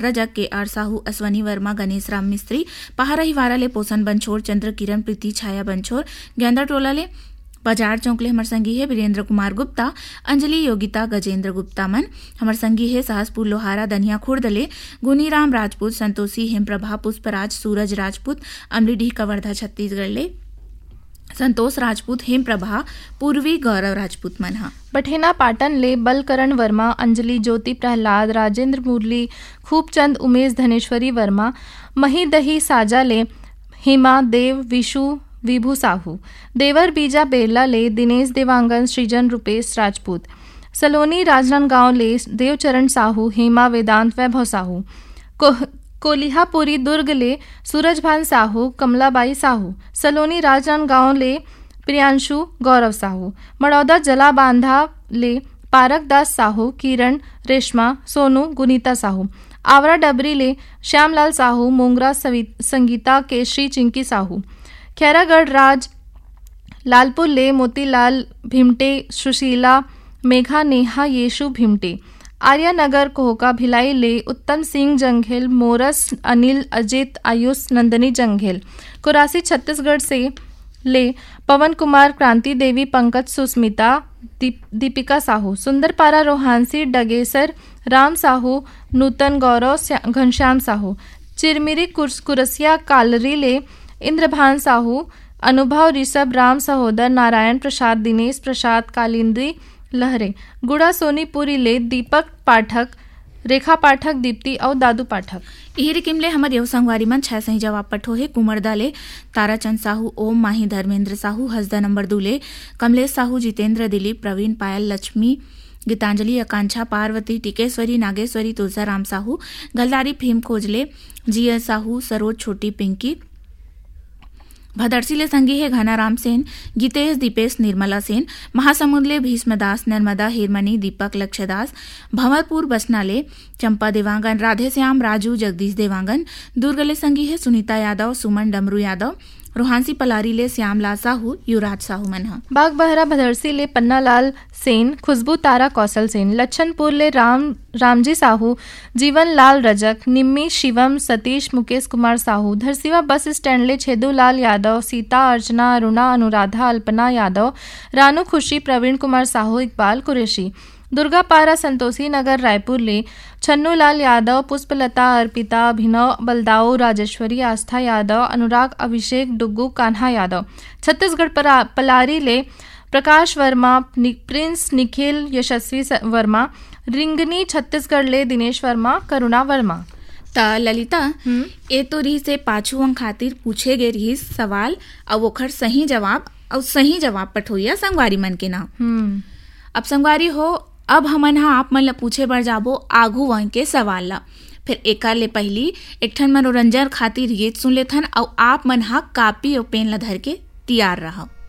रजक के आर साहू अश्वनी वर्मा गणेश राम मिस्त्री पहारही वारा ले पोषण बनछोड़ चंद्र किरण प्रीति छाया बनछोड़ गेंदा टोला ले बाजार चौंकले हमर संगी है वीरेंद्र कुमार गुप्ता अंजलि योगिता गजेंद्र गुप्ता मन हमर संगी है सहसपुर लोहारा दनिया खुर्दले गुनीराम राजपूत संतोषी हेमप्रभा पुष्पराज सूरज राजपूत अमलीडीह कवर्धा छत्तीसगढ़ ले संतोष राजपूत हेमप्रभा पूर्वी गौरव राजपूत मन हा बठेना पाटन ले बलकरण वर्मा अंजलि ज्योति प्रहलाद राजेंद्र मुरली खूबचंद उमेश धनेश्वरी वर्मा मही दही साजा ले हेमा देव विशु विभू साहू देवर बीजा बेरला ले दिनेश देवांगन सृजन रुपेश राजपूत सलोनी राजनांदगांव ले देवचरण साहू हेमा वेदांत वैभव साहू कोलिहापुरी दुर्ग ले सूरजभान साहू कमलाबाई साहू सलोनी राजनांदगांव ले प्रियांशु गौरव साहू मड़ौदा जला बांधा ले पारक दास साहू किरण रेशमा सोनू गुनीता साहू आवरा डबरी ले श्यामलाल साहू मोंगरा संगीता केशरी चिंकी साहू खैरागढ़ राज लालपुर ले मोतीलाल भिमटे सुशीला मेघा नेहा येशु भिमटे आर्यानगर कोहका भिलाई ले उत्तम सिंह जंघेल मोरस अनिल अजित आयुष नंदनी जंघेल कुरासी छत्तीसगढ़ से ले पवन कुमार क्रांति देवी पंकज सुस्मिता दीपिका साहू सुंदरपारा रोहानसी डगेसर राम साहू नूतन गौरव घनश्याम साहू चिरमिरी कुरसिया कालरी ले इंद्रभान साहू अनुभव ऋषभ राम सहोदर नारायण प्रसाद दिनेश प्रसाद कालिंदी लहरे गुड़ा सोनीपुरी ले दीपक पाठक रेखा पाठक दीप्ति और दादू पाठक इहिरी किमले हमर यव संगवारी मन छह सही जवाब पठो है कुमरदा ले ताराचंद साहू ओम माही धर्मेंद्र साहू हसदा नंबर 2 ले कमलेश साहू जितेंद्र दिलीप प्रवीण पायल लक्ष्मी गीतांजलि आकांक्षा पार्वती टिकेश्वरी नागेश्वरी तुलसाराम साहू गलदारी भीम खोजले जीएल साहू सरोज छोटी पिंकी भदरसी ले संगी है घनाराम सेन गीतेश दीपेश निर्मला सेन महासमुंद ले भीष्मदास नर्मदा हिरमनी दीपक लक्ष्यदास भंवरपुर बसना ले चंपा देवांगन राधेश्याम राजू जगदीश देवांगन दुर्ग ले संगी है सुनीता यादव सुमन डमरू यादव रोहानसी पलारी ले श्यामलाल साहू युवराज साहू मन हा बाग बहरा भदरसी ले पन्नालाल सेन खुशबू तारा कौशल सेन लच्छनपुर ले रामजी साहू जीवन लाल रजक निम्मी शिवम सतीश मुकेश कुमार साहू धरसीवा बस स्टैंड ले छेदूलाल यादव सीता अर्चना अरुणा अनुराधा अल्पना यादव रानू खुशी प्रवीण कुमार साहू इकबाल कुरैशी दुर्गापारा संतोषी नगर रायपुर ले छन्नूलाल यादव पुष्पलता अर्पिता अभिनव बलदाऊ राजेश्वरी आस्था यादव अनुराग अभिषेक डुग्गू कान्हा यादव छत्तीसगढ़ पलारी ले प्रकाश वर्मा प्रिंस निखिल यशस्वी वर्मा रिंगनी छत्तीसगढ़ ले दिनेश वर्मा करुणा वर्मा ता ललिता ए तो रही से पाछू अंक खातिर पूछे गए रही सवाल अब ओखर सही जवाब पठोइया संगवारी मन के नाम अब संगवारी हो अब हमन हा आप मन ला पूछे बर जाबो आघू वहीं के सवाल ला फिर एकर ले पहली एक ठन मनोरंजन खातिर गीत सुन लेथन और आप मन हा कापी और पेन ला धर के तैयार रहो।